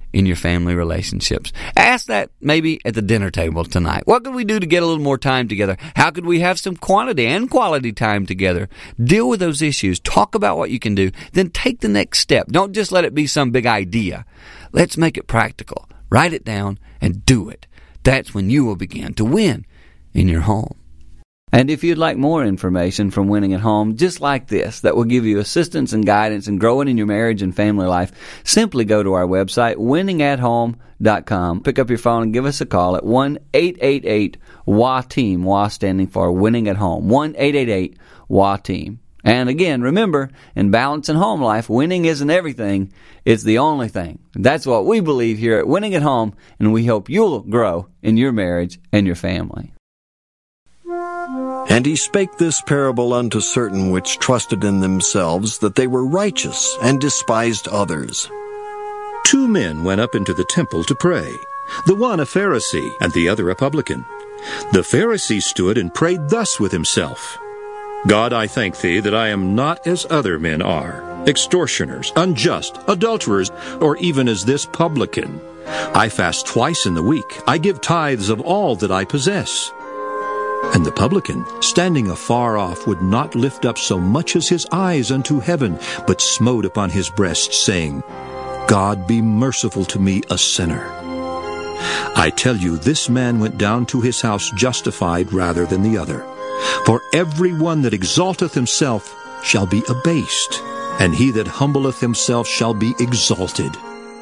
in your family relationships? Ask that maybe at the dinner table tonight. What could we do to get a little more time together? How could we have some quantity and quality time together? Deal with those issues. Talk about what you can do. Then take the next step. Don't just let it be some big idea. Let's make it practical. Write it down and do it. That's when you will begin to win in your home. And if you'd like more information from Winning at Home, just like this, that will give you assistance and guidance in growing in your marriage and family life, simply go to our website, winningathome.com. Pick up your phone and give us a call at 1-888-WA-TEAM, WA standing for Winning at Home, 1-888-WA-TEAM. And again, remember, in balance and home life, winning isn't everything, it's the only thing. That's what we believe here at Winning at Home, and we hope you'll grow in your marriage and your family. And he spake this parable unto certain which trusted in themselves that they were righteous, and despised others. 2 men went up into the temple to pray, the one a Pharisee, and the other a publican. The Pharisee stood and prayed thus with himself, God, I thank thee that I am not as other men are, extortioners, unjust, adulterers, or even as this publican. I fast twice in the week. I give tithes of all that I possess. And the publican, standing afar off, would not lift up so much as his eyes unto heaven, but smote upon his breast, saying, God, be merciful to me, a sinner. I tell you, this man went down to his house justified rather than the other. For every one that exalteth himself shall be abased, and he that humbleth himself shall be exalted.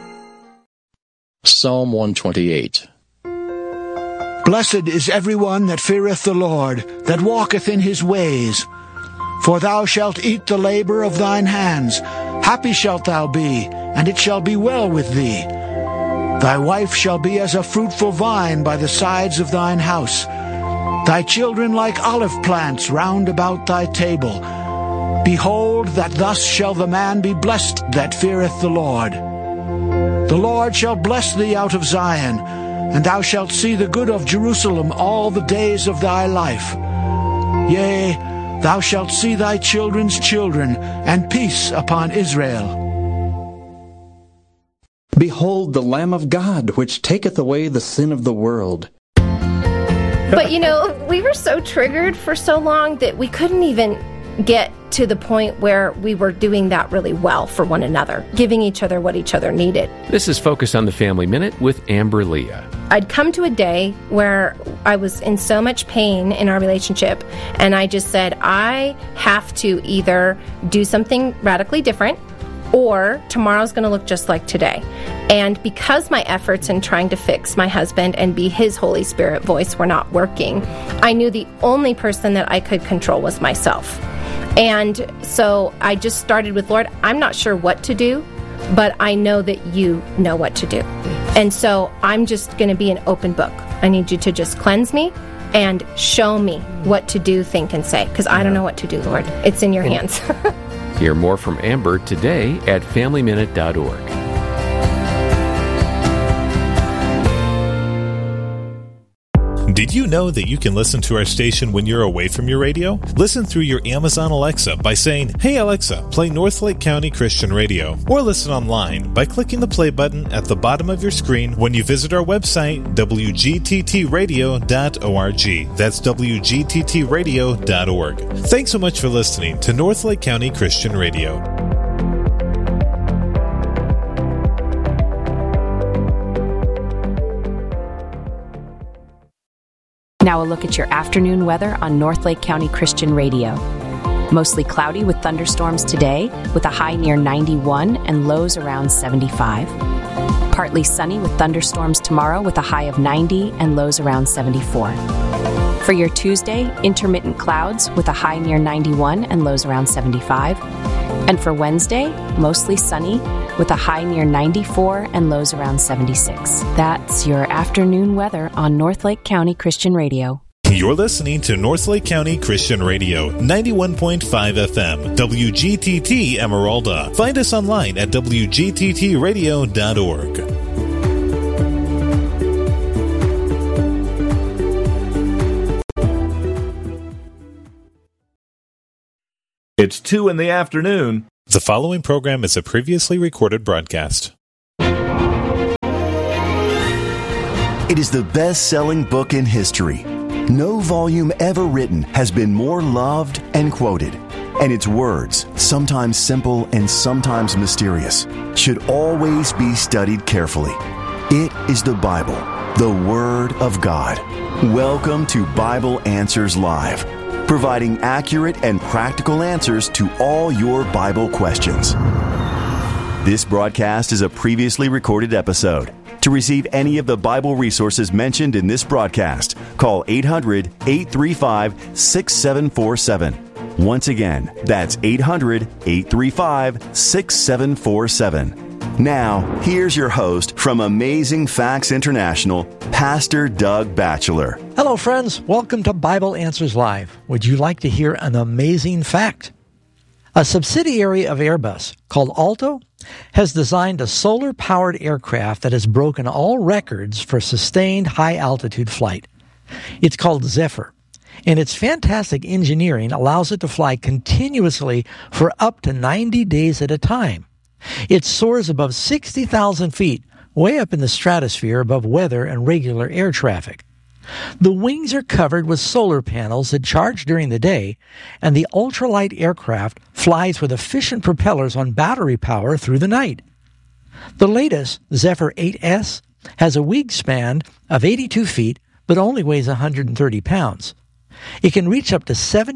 Psalm 128. Blessed is every one that feareth the Lord, that walketh in his ways. For thou shalt eat the labor of thine hands. Happy shalt thou be, and it shall be well with thee. Thy wife shall be as a fruitful vine by the sides of thine house. Thy children like olive plants round about thy table. Behold, that thus shall the man be blessed that feareth the Lord. The Lord shall bless thee out of Zion, and thou shalt see the good of Jerusalem all the days of thy life. Yea, thou shalt see thy children's children, and peace upon Israel. Behold the Lamb of God, which taketh away the sin of the world. But we were so triggered for so long that we couldn't even get to the point where we were doing that really well for one another, giving each other what each other needed. This is Focus on the Family Minute with Amber Leah. I'd come to a day where I was in so much pain in our relationship, and I just said, I have to either do something radically different, or tomorrow's going to look just like today. And because my efforts in trying to fix my husband and be his Holy Spirit voice were not working, I knew the only person that I could control was myself. And so I just started with, Lord, I'm not sure what to do, but I know that you know what to do. And so I'm just going to be an open book. I need you to just cleanse me and show me what to do, think, and say, because I don't know what to do, Lord. It's in your hands. Hear more from Amber today at FamilyMinute.org. Did you know that you can listen to our station when you're away from your radio? Listen through your Amazon Alexa by saying, Hey Alexa, play Northlake County Christian Radio. Or listen online by clicking the play button at the bottom of your screen when you visit our website, wgttradio.org. That's wgttradio.org. Thanks so much for listening to Northlake County Christian Radio. Now a look at your afternoon weather on Northlake County Christian Radio. Mostly cloudy with thunderstorms today, with a high near 91 and lows around 75. Partly sunny with thunderstorms tomorrow, with a high of 90 and lows around 74. For your Tuesday, intermittent clouds with a high near 91 and lows around 75. And for Wednesday, mostly sunny with a high near 94 and lows around 76. That's your afternoon weather on Northlake County Christian Radio. You're listening to Northlake County Christian Radio, 91.5 FM, WGTT Emeralda. Find us online at wgttradio.org. It's 2 in the afternoon. The following program is a previously recorded broadcast. It is the best-selling book in history. No volume ever written has been more loved and quoted. And its words, sometimes simple and sometimes mysterious, should always be studied carefully. It is the Bible, the Word of God. Welcome to Bible Answers Live, providing accurate and practical answers to all your Bible questions. This broadcast is a previously recorded episode. To receive any of the Bible resources mentioned in this broadcast, call 800-835-6747. Once again, that's 800-835-6747. Now, here's your host from Amazing Facts International, Pastor Doug Batchelor. Hello, friends. Welcome to Bible Answers Live. Would you like to hear an amazing fact? A subsidiary of Airbus called Alto has designed a solar-powered aircraft that has broken all records for sustained high-altitude flight. It's called Zephyr, and its fantastic engineering allows it to fly continuously for up to 90 days at a time. It soars above 60,000 feet, way up in the stratosphere above weather and regular air traffic. The wings are covered with solar panels that charge during the day, and the ultralight aircraft flies with efficient propellers on battery power through the night. The latest, Zephyr 8S, has a wingspan of 82 feet, but only weighs 130 pounds. It can reach up to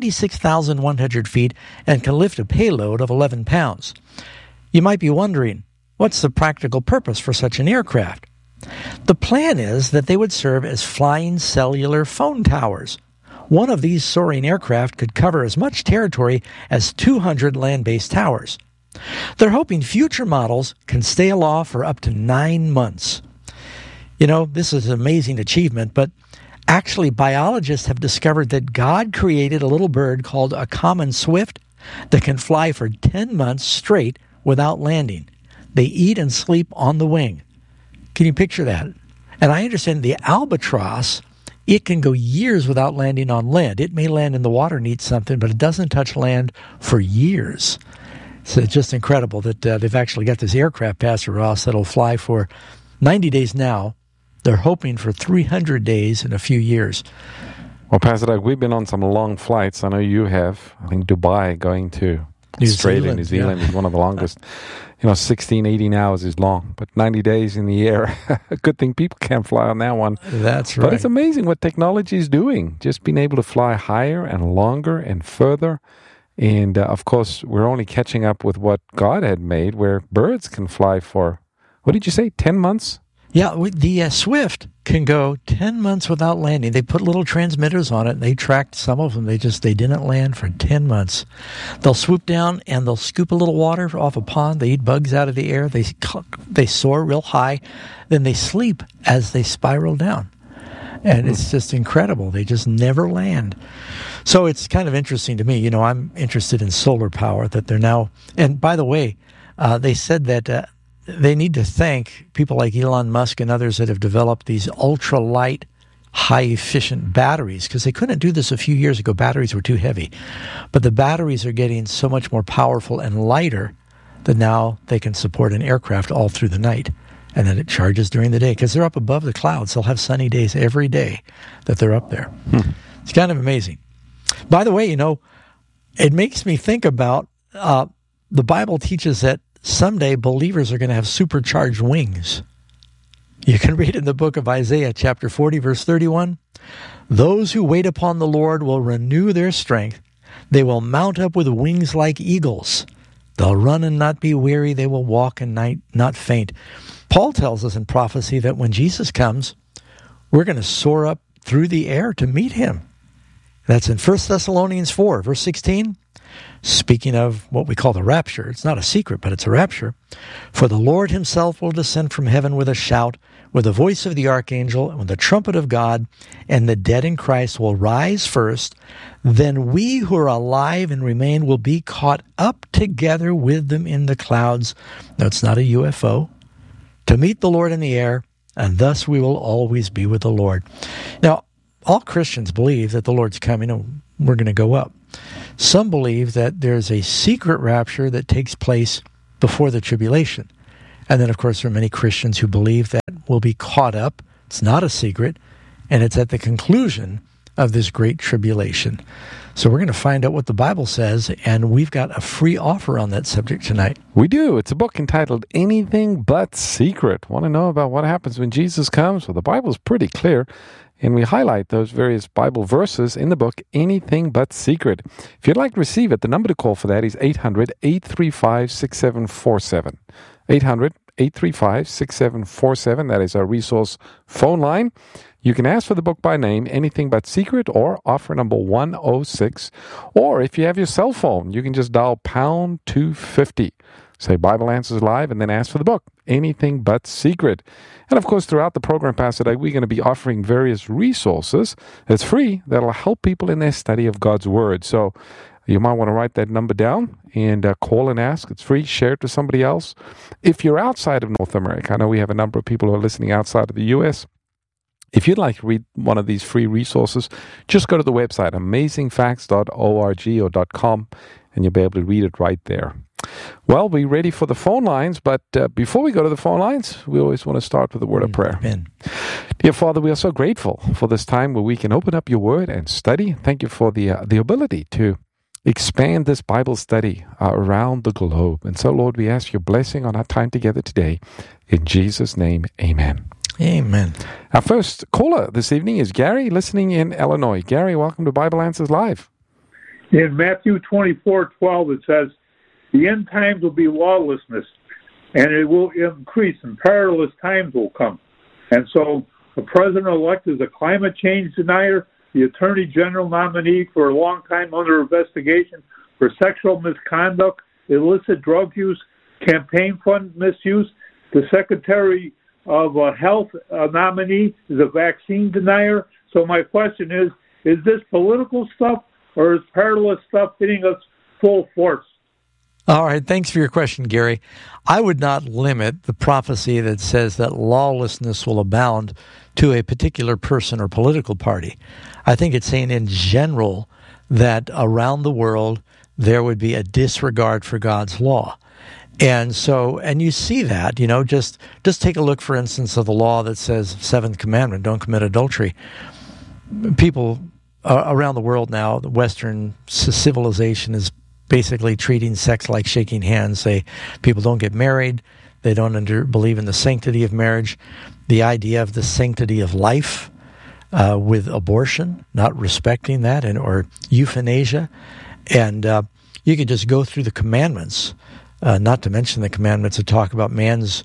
76,100 feet and can lift a payload of 11 pounds. You might be wondering, what's the practical purpose for such an aircraft? The plan is that they would serve as flying cellular phone towers. One of these soaring aircraft could cover as much territory as 200 land-based towers. They're hoping future models can stay aloft for up to 9 months. You know, this is an amazing achievement, but actually biologists have discovered that God created a little bird called a common swift that can fly for 10 months straight without landing. They eat and sleep on the wing. Can you picture that? And I understand the albatross, it can go years without landing on land. It may land in the water and eat something, but it doesn't touch land for years. So it's just incredible that they've actually got this aircraft, Pastor Ross, that'll fly for 90 days now. They're hoping for 300 days in a few years. Well, Pastor Doug, we've been on some long flights. I know you have. I think Dubai going to Australia, New Zealand is one of the longest. 16, 18 hours is long, but 90 days in the air. A good thing people can't fly on that one. That's right. But it's amazing what technology is doing. Just being able to fly higher and longer and further. And, of course, we're only catching up with what God had made, where birds can fly for, what did you say, 10 months? Yeah, the Swift can go 10 months without landing. They put little transmitters on it, and they tracked some of them. They didn't land for 10 months. They'll swoop down, and they'll scoop a little water off a pond. They eat bugs out of the air. They soar real high. Then they sleep as they spiral down. And it's just incredible. They just never land. So it's kind of interesting to me. I'm interested in solar power that they're now... And by the way, they said that... they need to thank people like Elon Musk and others that have developed these ultralight, high-efficient batteries, because they couldn't do this a few years ago. Batteries were too heavy. But the batteries are getting so much more powerful and lighter that now they can support an aircraft all through the night. And then it charges during the day, because they're up above the clouds. They'll have sunny days every day that they're up there. It's kind of amazing. By the way, it makes me think about the Bible teaches that someday believers are going to have supercharged wings. You can read in the book of Isaiah, chapter 40, verse 31, "Those who wait upon the Lord will renew their strength. They will mount up with wings like eagles. They'll run and not be weary. They will walk and not faint." Paul tells us in prophecy that when Jesus comes, we're going to soar up through the air to meet him. That's in 1 Thessalonians 4, verse 16. Speaking of what we call the rapture, it's not a secret, but it's a rapture. "For the Lord himself will descend from heaven with a shout, with the voice of the archangel, and with the trumpet of God, and the dead in Christ will rise first. Then we who are alive and remain will be caught up together with them in the clouds." No, it's not a UFO. "To meet the Lord in the air, and thus we will always be with the Lord." Now, all Christians believe that the Lord's coming and we're going to go up. Some believe that there's a secret rapture that takes place before the tribulation. And then, of course, there are many Christians who believe that we'll be caught up It's not a secret, and it's at the conclusion of this great tribulation. So we're going to find out what the Bible says, and we've got a free offer on that subject tonight. We do. It's a book entitled Anything But Secret. Want to know about what happens when Jesus comes? Well, the Bible's pretty clear, and we highlight those various Bible verses in the book, Anything But Secret. If you'd like to receive it, the number to call for that is 800-835-6747. 800-835-6747. That is our resource phone line. You can ask for the book by name, Anything But Secret, or offer number 106. Or if you have your cell phone, you can just dial pound 250. Say Bible Answers Live, and then ask for the book, Anything But Secret. And of course, throughout the program, Pastor Doug, we're going to be offering various resources that's free that'll help people in their study of God's Word. So you might want to write that number down and call and ask. It's free. Share it to somebody else. If you're outside of North America, I know we have a number of people who are listening outside of the U.S., if you'd like to read one of these free resources, just go to the website, amazingfacts.org or .com, and you'll be able to read it right there. Well, we're ready for the phone lines, but before we go to the phone lines, we always want to start with a word of prayer. Amen. Dear Father, we are so grateful for this time where we can open up your word and study. Thank you for the ability to expand this Bible study around the globe. And so, Lord, we ask your blessing on our time together today. In Jesus' name, amen. Amen. Our first caller this evening is Gary, listening in Illinois. Gary, welcome to Bible Answers Live. In Matthew 24:12, it says, the end times will be lawlessness, and it will increase, and perilous times will come. And so the president-elect is a climate change denier, the attorney general nominee for a long time under investigation for sexual misconduct, illicit drug use, campaign fund misuse. The secretary of health nominee is a vaccine denier. So my question is this political stuff or is perilous stuff hitting us full force? All right, thanks for your question, Gary. I would not limit the prophecy that says that lawlessness will abound to a particular person or political party. I think it's saying in general that around the world there would be a disregard for God's law. And so, and you see that, just take a look, for instance, of the law that says, seventh commandment, don't commit adultery. People around the world now, the Western civilization is basically treating sex like shaking hands. People don't get married. They don't believe in the sanctity of marriage. The idea of the sanctity of life with abortion, not respecting that, or euthanasia. And you could just go through the commandments, not to mention the commandments that talk about man's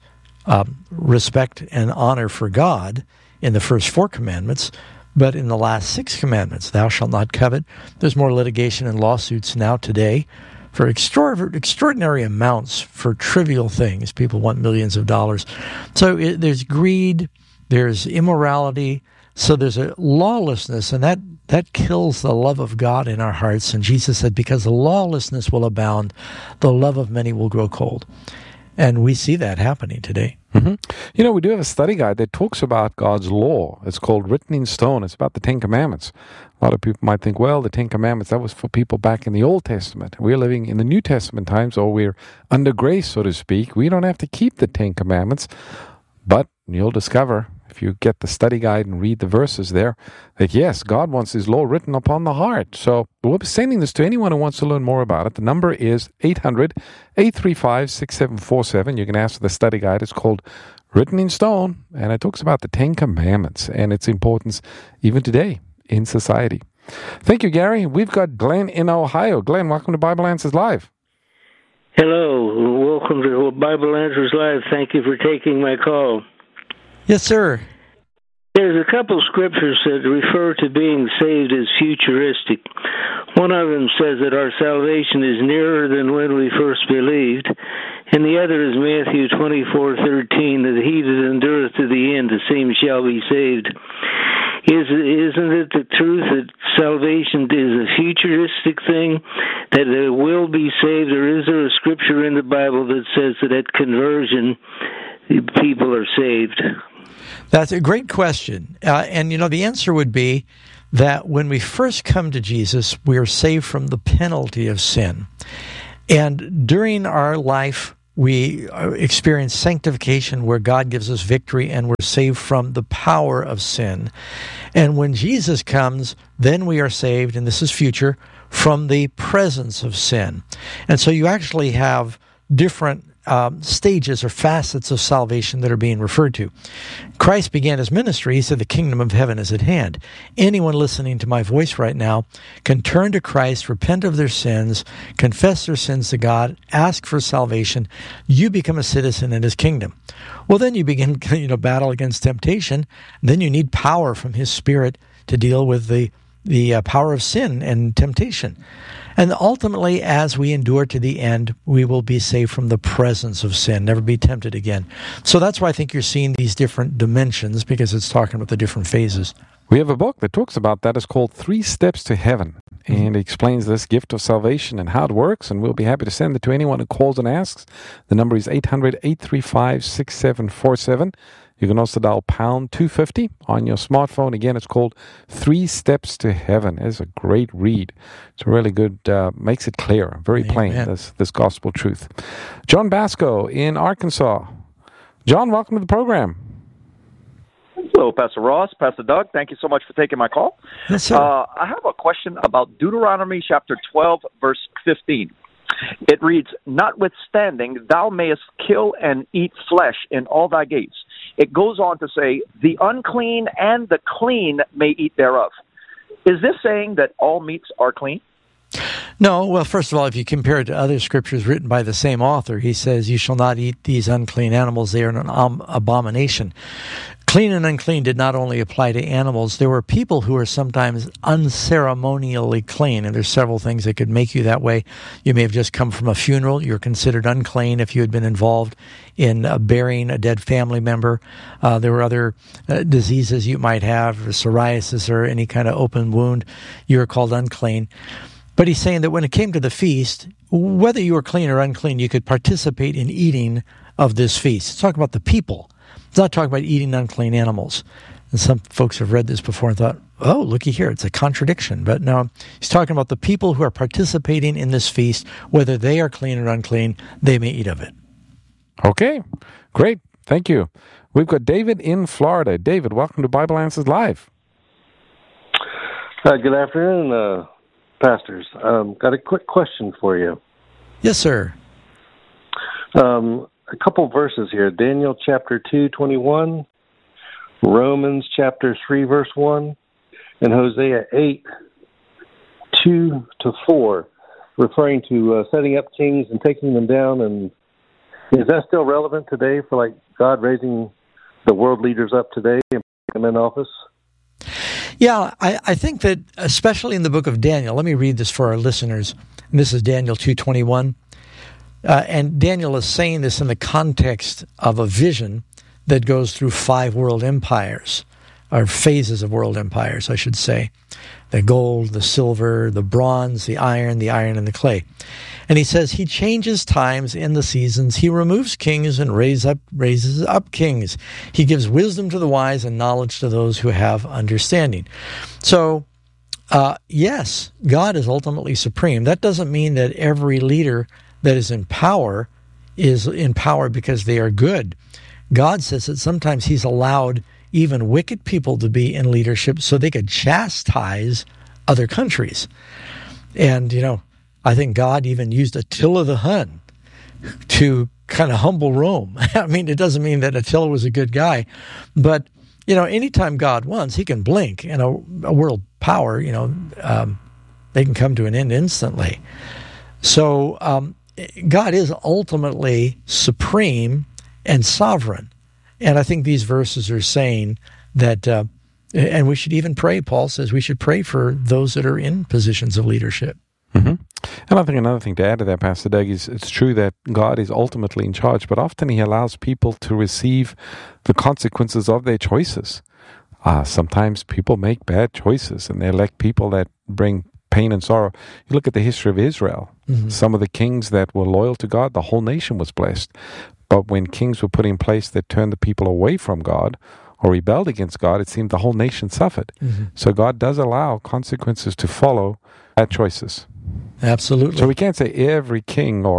respect and honor for God in the first 4 commandments, but in the last 6 commandments, thou shalt not covet. There's more litigation and lawsuits now today for extraordinary amounts for trivial things. People want millions of dollars. So there's greed, there's immorality, so there's a lawlessness, and that kills the love of God in our hearts. And Jesus said, because the lawlessness will abound, the love of many will grow cold. And we see that happening today. Mm-hmm. We do have a study guide that talks about God's law. It's called Written in Stone. It's about the 10 Commandments. A lot of people might think, well, the 10 Commandments, that was for people back in the Old Testament. We're living in the New Testament times, or we're under grace, so to speak. We don't have to keep the 10 Commandments. But you'll discover, if you get the study guide and read the verses there, that yes, God wants His law written upon the heart. So we'll be sending this to anyone who wants to learn more about it. The number is 800-835-6747. You can ask for the study guide. It's called Written in Stone, and it talks about the 10 Commandments and its importance even today in society. Thank you, Gary. We've got Glenn in Ohio. Glenn, welcome to Bible Answers Live. Hello. Welcome to Bible Answers Live. Thank you for taking my call. Yes, sir. There's a couple scriptures that refer to being saved as futuristic. One of them says that our salvation is nearer than when we first believed, and the other is Matthew 24:13, that he that endureth to the end, the same shall be saved. Isn't it the truth that salvation is a futuristic thing, that it will be saved, or is there a scripture in the Bible that says that at conversion people are saved? That's a great question. And the answer would be that when we first come to Jesus, we are saved from the penalty of sin. And during our life we experience sanctification where God gives us victory and we're saved from the power of sin. And when Jesus comes, then we are saved, and this is future, from the presence of sin. And so you actually have different stages or facets of salvation that are being referred to. Christ began his ministry. He said, the kingdom of heaven is at hand. Anyone listening to my voice right now can turn to Christ, repent of their sins, confess their sins to God, ask for salvation. You become a citizen in his kingdom. Well, then you begin, battle against temptation. Then you need power from his Spirit to deal with the power of sin and temptation. And ultimately, as we endure to the end, we will be saved from the presence of sin, never be tempted again. So that's why I think you're seeing these different dimensions, because it's talking about the different phases. We have a book that talks about that. It's called 3 Steps to Heaven, and it explains this gift of salvation and how it works, and we'll be happy to send it to anyone who calls and asks. The number is 800-835-6747. You can also dial pound 250 on your smartphone. Again, it's called 3 Steps to Heaven. It's a great read. It's a really good, makes it clear, very plain, this gospel truth. John Basco in Arkansas. John, welcome to the program. Hello, Pastor Ross, Pastor Doug. Thank you so much for taking my call. Yes, sir. I have a question about Deuteronomy chapter 12, verse 15. It reads, notwithstanding, thou mayest kill and eat flesh in all thy gates. It goes on to say, the unclean and the clean may eat thereof. Is this saying that all meats are clean? No. Well, first of all, if you compare it to other scriptures written by the same author, he says, you shall not eat these unclean animals. They are an abomination. Clean and unclean did not only apply to animals. There were people who were sometimes unceremonially clean, and there's several things that could make you that way. You may have just come from a funeral. You're considered unclean if you had been involved in burying a dead family member. There were other diseases you might have, psoriasis or any kind of open wound. You were called unclean. But he's saying that when it came to the feast, whether you were clean or unclean, you could participate in eating of this feast. It's talking about the people. It's not talking about eating unclean animals. And some folks have read this before and thought, oh, looky here, it's a contradiction. But no, he's talking about the people who are participating in this feast, whether they are clean or unclean, they may eat of it. Okay, great. Thank you. We've got David in Florida. David, welcome to Bible Answers Live. Good afternoon, pastors. Got a quick question for you. Yes, sir. A couple verses here. Daniel chapter 2:21, Romans chapter 3 verse 1, and Hosea 8:2-4, referring to setting up kings and taking them down. And is that still relevant today for like God raising the world leaders up today and putting them in office? Yeah, I think that especially in the book of Daniel, let me read this for our listeners. And this is Daniel 2:21. And Daniel is saying this in the context of a vision that goes through 5 world empires, or phases of world empires, I should say. The gold, the silver, the bronze, the iron and the clay. And he says he changes times in the seasons. He removes kings and raises up kings. He gives wisdom to the wise and knowledge to those who have understanding. So, yes, God is ultimately supreme. That doesn't mean that every leader that is in power because they are good. God says that sometimes he's allowed even wicked people to be in leadership so they could chastise other countries. And, I think God even used Attila the Hun to kind of humble Rome. I mean, it doesn't mean that Attila was a good guy, but, anytime God wants, he can blink, and a world power, they can come to an end instantly. So, God is ultimately supreme and sovereign. And I think these verses are saying that, and we should even pray, Paul says we should pray for those that are in positions of leadership. Mm-hmm. And I think another thing to add to that, Pastor Doug, is it's true that God is ultimately in charge, but often he allows people to receive the consequences of their choices. Sometimes people make bad choices and they elect people that bring pain and sorrow. You look at the history of Israel. Mm-hmm. Some of the kings that were loyal to God, the whole nation was blessed. But when kings were put in place that turned the people away from God or rebelled against God, it seemed the whole nation suffered. Mm-hmm. So God does allow consequences to follow bad choices. Absolutely. So we can't say every king or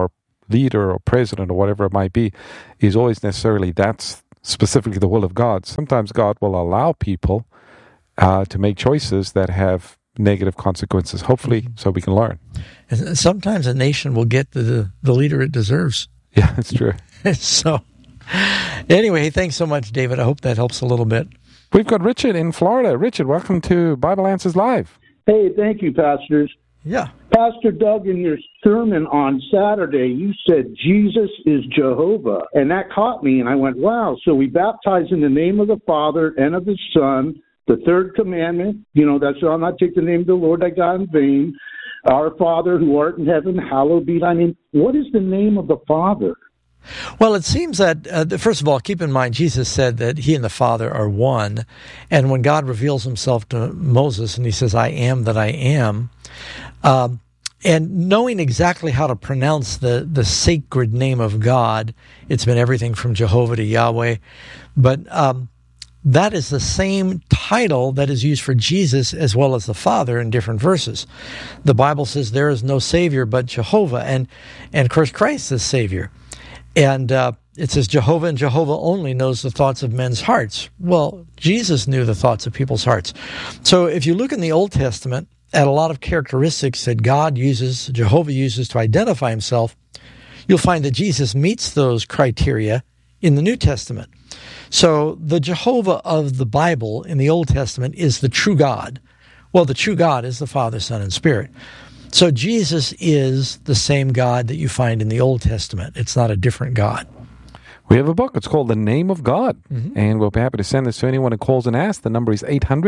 leader or president or whatever it might be is always necessarily that's specifically the will of God. Sometimes God will allow people to make choices that have negative consequences, hopefully, so we can learn. And sometimes a nation will get the leader it deserves. Yeah, that's true. So, anyway, thanks so much, David. I hope that helps a little bit. We've got Richard in Florida. Richard, welcome to Bible Answers Live. Hey, thank you, pastors. Yeah. Pastor Doug, in your sermon on Saturday, you said Jesus is Jehovah, and that caught me, and I went, wow, so we baptize in the name of the Father and of the Son, the third commandment, that shall not take the name of the Lord thy God in vain. Our Father who art in heaven, hallowed be thy name. What is the name of the Father? Well, it seems that, first of all, keep in mind, Jesus said that he and the Father are one. And when God reveals himself to Moses and he says, I am that I am, and knowing exactly how to pronounce the sacred name of God, it's been everything from Jehovah to Yahweh. But that is the same title that is used for Jesus as well as the Father in different verses. The Bible says there is no Savior but Jehovah, and of course Christ is Savior. And it says Jehovah and Jehovah only knows the thoughts of men's hearts. Well, Jesus knew the thoughts of people's hearts. So if you look in the Old Testament at a lot of characteristics that Jehovah uses to identify himself, you'll find that Jesus meets those criteria in the New Testament. So the Jehovah of the Bible in the Old Testament is the true God. Well, the true God is the Father, Son, and Spirit. So Jesus is the same God that you find in the Old Testament. It's not a different God. We have a book. It's called The Name of God. Mm-hmm. And we'll be happy to send this to anyone who calls and asks. The number is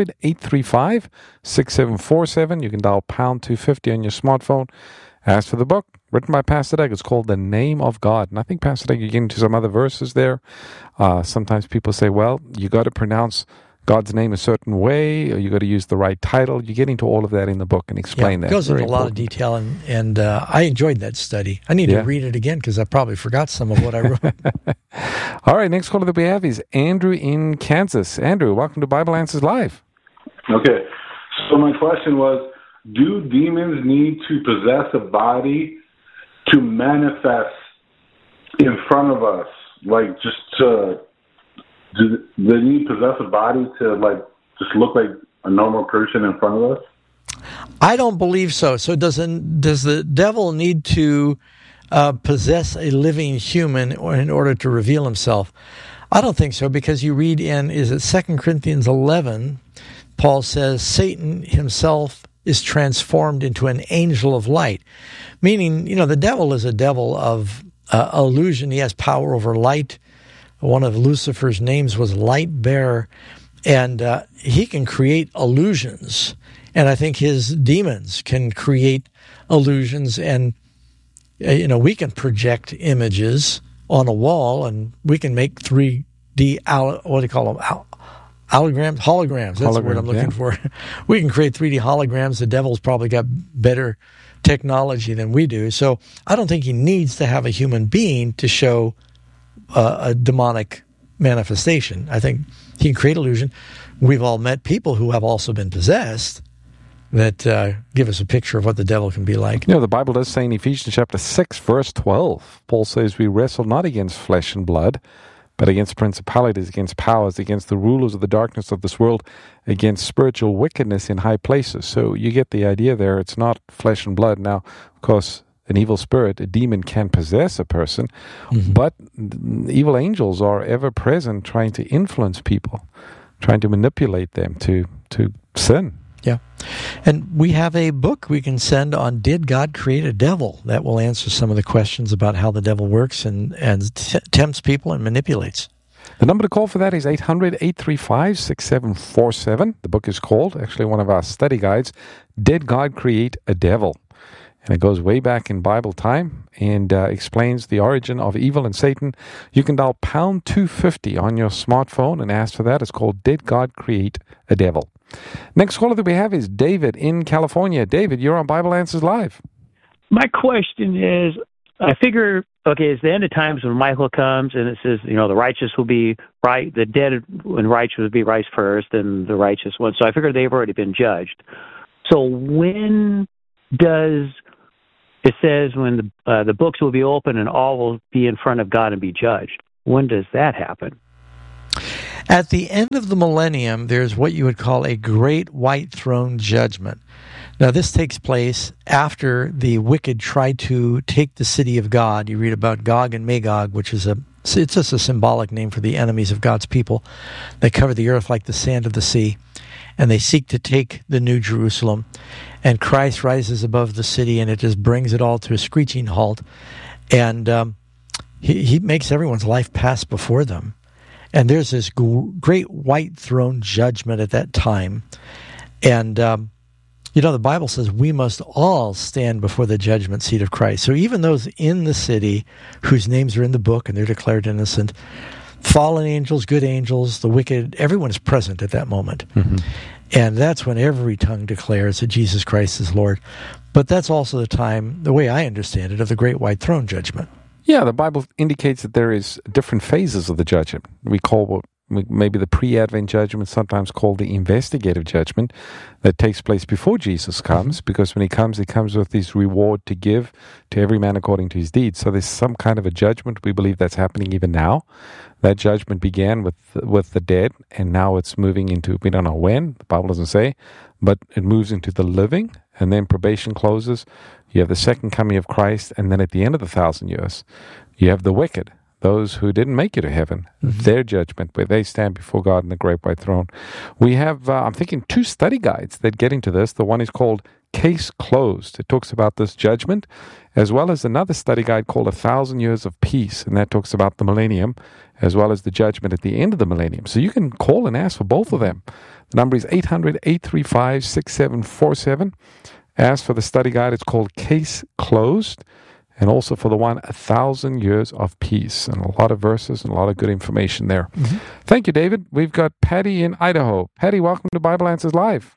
800-835-6747. You can dial pound 250 on your smartphone. Ask for the book. Written by Pastor Doug. It's called The Name of God. And I think, Pastor Doug, you get into some other verses there. Sometimes people say, well, you got to pronounce God's name a certain way, or you got to use the right title. You get into all of that in the book and explain that. It goes into a lot of detail, and I enjoyed that study. I need to read it again because I probably forgot some of what I wrote. All right, next caller that we have is Andrew in Kansas. Andrew, welcome to Bible Answers Live. Okay, so my question was, do demons need to possess a body to manifest in front of us? Like, just to... Do they need to possess a body to, just look like a normal person in front of us? I don't believe so. So does the devil need to possess a living human in order to reveal himself? I don't think so, because you read in, 2 Corinthians 11, Paul says, Satan himself is transformed into an angel of light. Meaning, the devil is a devil of illusion. He has power over light. One of Lucifer's names was Light Bearer, and he can create illusions. And I think his demons can create illusions, and we can project images on a wall, and we can make 3D holograms. That's the word I'm looking for. We can create 3D holograms. The devil's probably got better technology than we do. So I don't think he needs to have a human being to show a demonic manifestation. I think he can create illusion. We've all met people who have also been possessed that give us a picture of what the devil can be like. The Bible does say in Ephesians chapter 6, verse 12, Paul says, we wrestle not against flesh and blood, but against principalities, against powers, against the rulers of the darkness of this world, against spiritual wickedness in high places. So you get the idea there. It's not flesh and blood. Now, of course, an evil spirit, a demon, can possess a person, but evil angels are ever present trying to influence people, trying to manipulate them to sin. Yeah. And we have a book we can send on Did God Create a Devil? That will answer some of the questions about how the devil works and tempts people and manipulates. The number to call for that is 800-835-6747. The book is called, actually one of our study guides, Did God Create a Devil? And it goes way back in Bible time and explains the origin of evil and Satan. You can dial pound 250 on your smartphone and ask for that. It's called Did God Create a Devil? Next caller that we have is David in California. David, you're on Bible Answers Live. My question is, I figure, it's the end of times when Michael comes and it says, the righteous will be right, the dead and righteous will be right first, and the righteous one. So I figure they've already been judged. So when is it says when the books will be open and all will be in front of God and be judged. When does that happen? At the end of the millennium, there's what you would call a great white throne judgment. Now, this takes place after the wicked try to take the city of God. You read about Gog and Magog, which is it's just a symbolic name for the enemies of God's people. They cover the earth like the sand of the sea, and they seek to take the New Jerusalem. And Christ rises above the city, and it just brings it all to a screeching halt. And he makes everyone's life pass before them. And there's this great white throne judgment at that time. And, the Bible says we must all stand before the judgment seat of Christ. So even those in the city whose names are in the book and they're declared innocent, fallen angels, good angels, the wicked, everyone is present at that moment. Mm-hmm. And that's when every tongue declares that Jesus Christ is Lord. But that's also the time, the way I understand it, of the great white throne judgment. Yeah, the Bible indicates that there is different phases of the judgment. We call what maybe the pre-Advent judgment, sometimes called the investigative judgment, that takes place before Jesus comes, because when he comes with his reward to give to every man according to his deeds. So there's some kind of a judgment. We believe that's happening even now. That judgment began with the dead, and now it's moving into, we don't know when, the Bible doesn't say, but it moves into the living, and then probation closes. You have the second coming of Christ, and then at the end of the 1,000 years, you have the wicked, those who didn't make it to heaven, their judgment, where they stand before God in the great white throne. We have, I'm thinking, 2 study guides that get into this. The one is called Case Closed. It talks about this judgment, as well as another study guide called 1,000 Years of Peace, and that talks about the millennium, as well as the judgment at the end of the millennium. So you can call and ask for both of them. The number is 800-835-6747. Ask for the study guide. It's called Case Closed. And also for the one, 1,000 Years of Peace. And a lot of verses and a lot of good information there. Mm-hmm. Thank you, David. We've got Patty in Idaho. Patty, welcome to Bible Answers Live.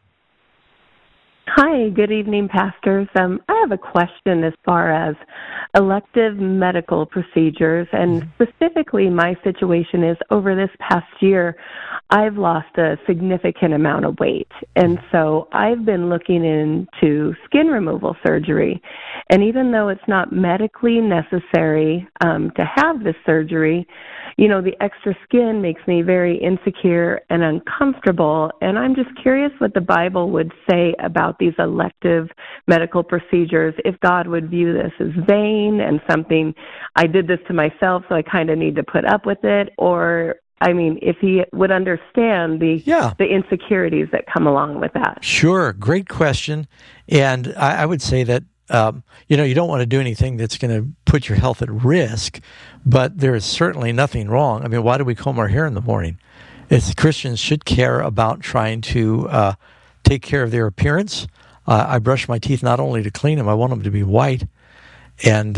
Hi, good evening, pastors. I have a question as far as elective medical procedures, and specifically my situation is over this past year, I've lost a significant amount of weight, and so I've been looking into skin removal surgery, and even though it's not medically necessary to have this surgery, the extra skin makes me very insecure and uncomfortable, and I'm just curious what the Bible would say about these elective medical procedures, if God would view this as vain and something, I did this to myself, so I kind of need to put up with it, or, if he would understand the insecurities that come along with that. Sure, great question, and I would say that you don't want to do anything that's going to put your health at risk, but there is certainly nothing wrong. Why do we comb our hair in the morning? Christians should care about trying to take care of their appearance. I brush my teeth not only to clean them, I want them to be white. And,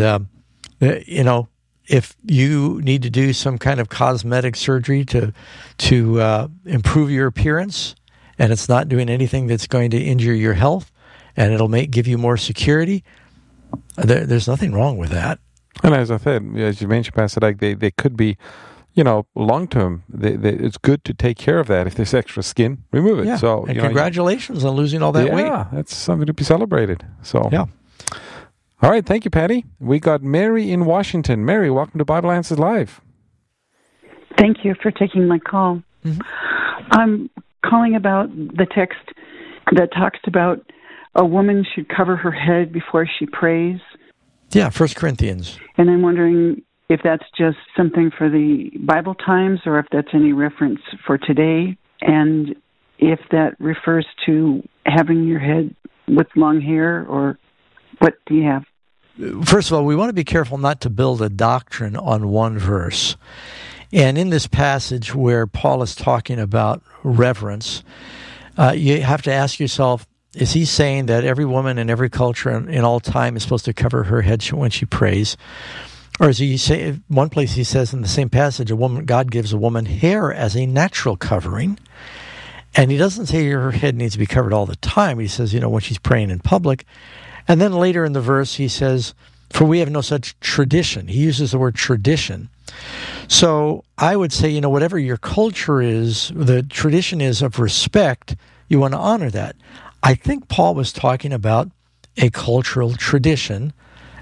if you need to do some kind of cosmetic surgery to improve your appearance, and it's not doing anything that's going to injure your health, and it'll give you more security, there's nothing wrong with that. And as I said, as you mentioned, Pastor Doug, they could be, long-term. It's good to take care of that. If there's extra skin, remove it. Yeah. So, and congratulations on losing all that weight. Yeah, that's something to be celebrated. So, yeah. All right, thank you, Patty. We got Mary in Washington. Mary, welcome to Bible Answers Live. Thank you for taking my call. Mm-hmm. I'm calling about the text that talks about a woman should cover her head before she prays. Yeah, 1 Corinthians. And I'm wondering if that's just something for the Bible times or if that's any reference for today, and if that refers to having your head with long hair, or what do you have? First of all, we want to be careful not to build a doctrine on one verse. And in this passage where Paul is talking about reverence, you have to ask yourself, is he saying that every woman in every culture in all time is supposed to cover her head when she prays? Or is he say one place he says in the same passage, God gives a woman hair as a natural covering, and he doesn't say her head needs to be covered all the time. He says, when she's praying in public. And then later in the verse he says, for we have no such tradition. He uses the word tradition. So I would say, whatever your culture is, the tradition is of respect, you want to honor that. I think Paul was talking about a cultural tradition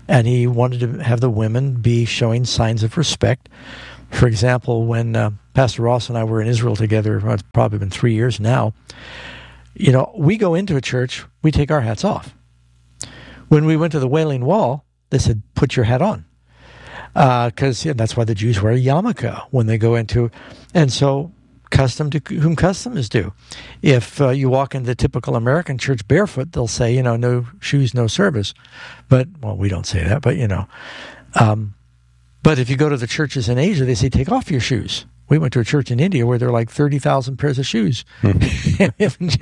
And he wanted to have the women be showing signs of respect. For example, when Pastor Ross and I were in Israel together, it's probably been 3 years now, we go into a church, we take our hats off. When we went to the Wailing Wall, they said, put your hat on. Because that's why the Jews wear a yarmulke when they go into, and so custom to whom custom is due. If you walk into the typical American church barefoot, they'll say, no shoes, no service. But, well, we don't say that, but, but if you go to the churches in Asia, they say, take off your shoes. We went to a church in India where there are like 30,000 pairs of shoes. And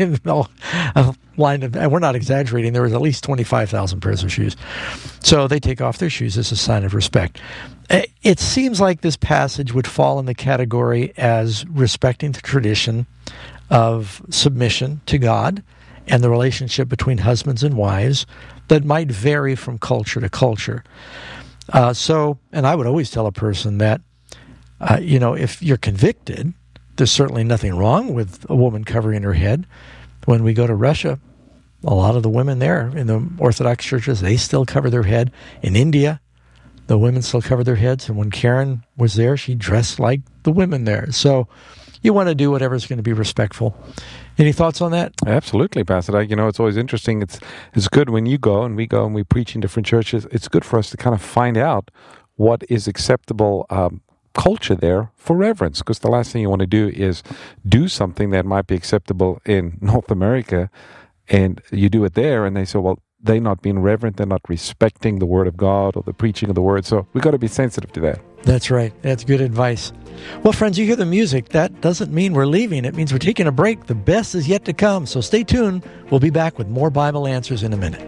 we're not exaggerating. There was at least 25,000 pairs of shoes. So they take off their shoes as a sign of respect. It seems like this passage would fall in the category as respecting the tradition of submission to God and the relationship between husbands and wives that might vary from culture to culture. And I would always tell a person that, if you're convicted, there's certainly nothing wrong with a woman covering her head. When we go to Russia, a lot of the women there in the Orthodox churches, they still cover their head. In India, the women still cover their heads. And when Karen was there, she dressed like the women there. So you want to do whatever's going to be respectful. Any thoughts on that? Absolutely, Pastor. It's always interesting. It's good when you go and we preach in different churches. It's good for us to kind of find out what is acceptable culture there for reverence, because the last thing you want to do is do something that might be acceptable in North America, and you do it there, and they say, well, they're not being reverent, they're not respecting the Word of God or the preaching of the Word. So we've got to be sensitive to that. That's right. That's good advice. Well, friends, you hear the music. That doesn't mean we're leaving. It means we're taking a break. The best is yet to come. So stay tuned. We'll be back with more Bible Answers in a minute.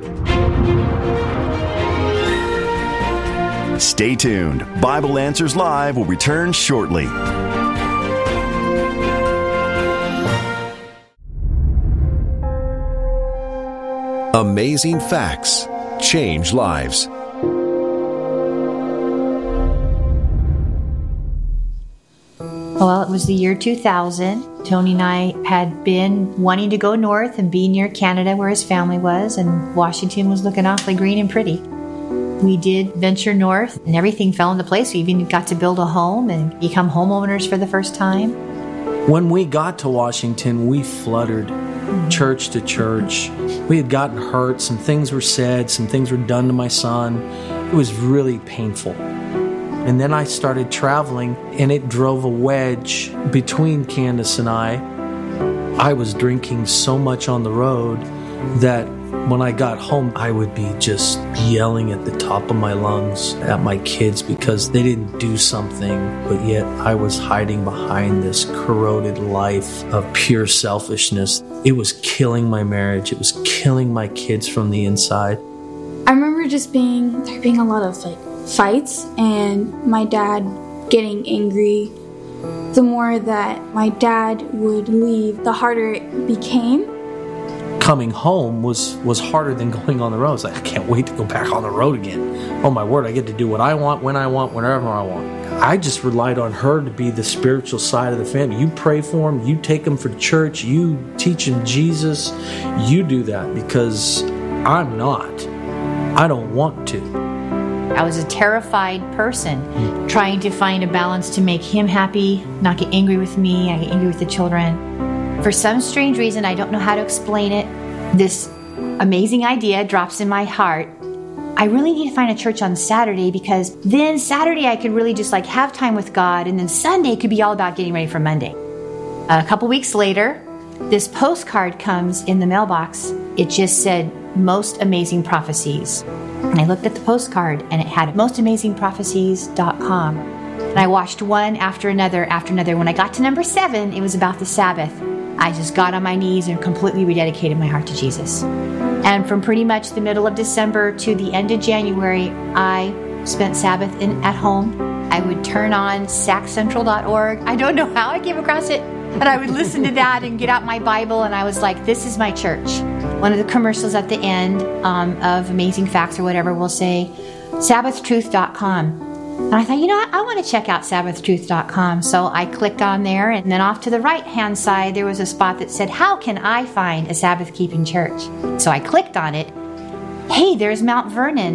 Stay tuned. Bible Answers Live will return shortly. Amazing facts change lives. Well, it was the year 2000. Tony and I had been wanting to go north and be near Canada where his family was, and Washington was looking awfully green and pretty. We did venture north, and everything fell into place. We even got to build a home and become homeowners for the first time. When we got to Washington, we fluttered church to church. We had gotten hurt. Some things were said. Some things were done to my son. It was really painful. And then I started traveling, and it drove a wedge between Candace and I. I was drinking so much on the road that when I got home, I would be just yelling at the top of my lungs at my kids because they didn't do something, but yet I was hiding behind this corroded life of pure selfishness. It was killing my marriage. It was killing my kids from the inside. I remember there being a lot of fights and my dad getting angry. The more that my dad would leave, the harder it became. Coming home was harder than going on the road. It's like, I can't wait to go back on the road again. Oh my word, I get to do what I want, when I want, whenever I want. I just relied on her to be the spiritual side of the family. You pray for them, you take them for church, you teach them Jesus. You do that because I'm not. I don't want to. I was a terrified person trying to find a balance to make him happy, not get angry with me, I get angry with the children. For some strange reason, I don't know how to explain it, this amazing idea drops in my heart. I really need to find a church on Saturday because then Saturday I could really just have time with God, and then Sunday could be all about getting ready for Monday. A couple weeks later, this postcard comes in the mailbox. It just said, Most Amazing Prophecies. And I looked at the postcard and it had mostamazingprophecies.com. And I watched one after another after another. When I got to number 7, it was about the Sabbath. I just got on my knees and completely rededicated my heart to Jesus. And from pretty much the middle of December to the end of January, I spent Sabbath at home. I would turn on saccentral.org. I don't know how I came across it, but I would listen to that and get out my Bible, and I was like, this is my church. One of the commercials at the end of Amazing Facts or whatever will say, sabbathtruth.com. And I thought, I want to check out sabbathtruth.com. So I clicked on there, and then off to the right-hand side, there was a spot that said, how can I find a Sabbath-keeping church? So I clicked on it. Hey, there's Mount Vernon.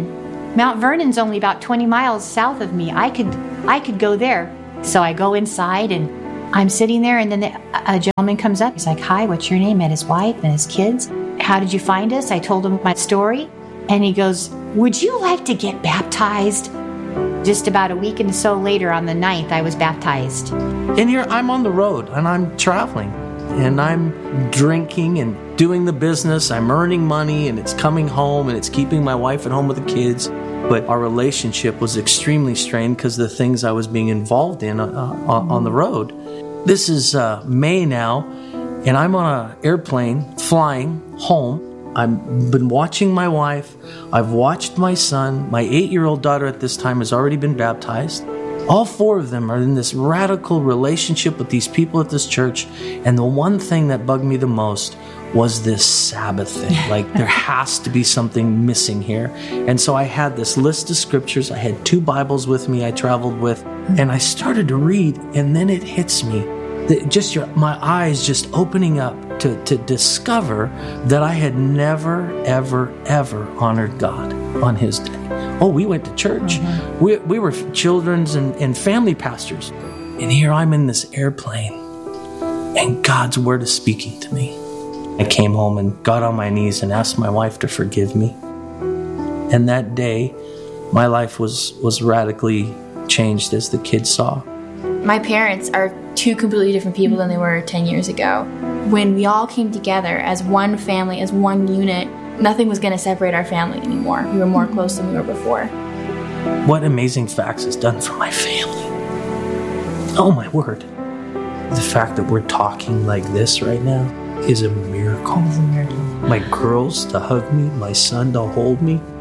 Mount Vernon's only about 20 miles south of me. I could go there. So I go inside and I'm sitting there, and then a gentleman comes up. He's like, "Hi, what's your name?" And his wife and his kids. "How did you find us?" I told him my story. And he goes, "Would you like to get baptized?" Just about a week and so later, on the 9th, I was baptized. And here I'm on the road and I'm traveling and I'm drinking and doing the business. I'm earning money and it's coming home and it's keeping my wife at home with the kids. But our relationship was extremely strained because of the things I was being involved in on the road. This is May now, and I'm on an airplane flying home. I've been watching my wife. I've watched my son. My 8-year-old daughter at this time has already been baptized. All 4 of them are in this radical relationship with these people at this church. And the one thing that bugged me the most was this Sabbath thing. Like, there has to be something missing here. And so I had this list of scriptures. I had 2 Bibles with me I traveled with. And I started to read, and then it hits me. My eyes just opening up to discover that I had never, ever, ever honored God on His day. Oh, we went to church. Mm-hmm. We were children's and family pastors. And here I'm in this airplane, and God's Word is speaking to me. I came home and got on my knees and asked my wife to forgive me. And that day, my life was radically changed, as the kids saw. My parents are 2 completely different people than they were 10 years ago. When we all came together as one family, as one unit, nothing was going to separate our family anymore. We were more close than we were before. What Amazing Facts has done for my family. Oh my word. The fact that we're talking like this right now is a miracle. My girls to hug me, my son to hold me.